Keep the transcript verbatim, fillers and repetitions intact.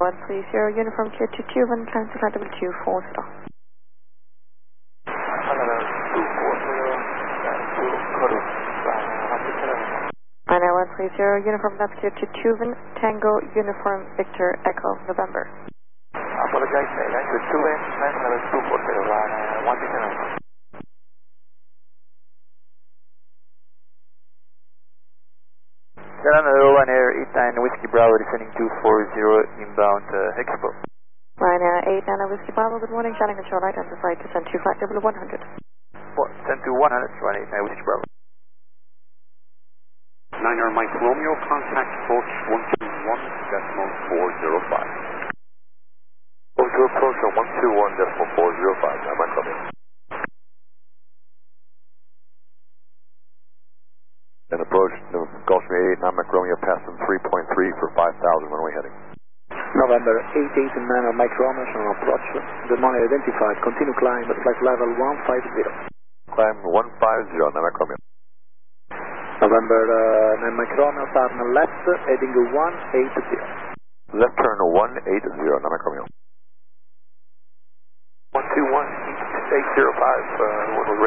one three zero, uniform Q two two one, climb to flight level two four zero. Ryanair one three zero, uniform N A V Q two two one, Tango, uniform Victor, Echo, November. Apologize, line to two N, climb level two four zero, Ryanair one three zero. Ryanair eight nine Whiskey Bravo, descending two four zero, inbound uh, Expo. Ryanair eight nine Whiskey Bravo, good morning, channel control, identified, descend to flight level one hundred. Well, descend to one hundred, Ryanair eight nine Whiskey Bravo. Niner Mike Romeo, contact approach one two one decimal four zero five. Go to approach on one two one decimal four zero five, Niner Mike Romeo. And approach Gulfstream eight eight nine Mike Romeo, pass them three point three for five thousand, runway heading. November eight eight nine Mike Romeo, on approach, good morning, identified, continue climb at flight level one five zero. Climb one five zero, nine Mike Romeo. November uh, nine Mike Romeo, turn left, heading one eight zero. Left turn one eight zero, nine Mike Romeo. one two one eight zero five, uh,